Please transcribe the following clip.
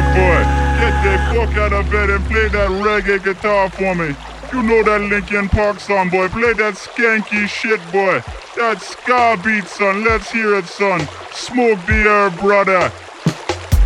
boy. Get the fuck out of bed and play that reggae guitar for me. You know that Linkin Park song, boy. Play that skanky shit, boy. That ska beat, son. Let's hear it, son. Smoke the air, brother.